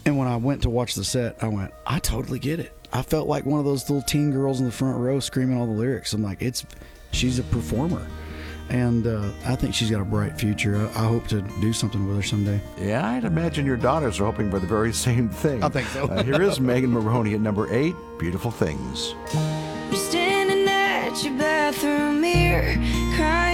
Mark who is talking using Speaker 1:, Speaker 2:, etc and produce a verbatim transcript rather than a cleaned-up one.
Speaker 1: And when I went to watch the set, I went, I totally get it. I felt like one of those little teen girls in the front row screaming all the lyrics. I'm like, it's, she's a performer. And uh, I think she's got a bright future. I, I hope to do something with her someday.
Speaker 2: Yeah, I'd imagine your daughters are hoping for the very same thing.
Speaker 1: I think so.
Speaker 2: uh, here is Megan Moroney at number eight, Beautiful Things.
Speaker 3: You're standing at your bathroom mirror, crying.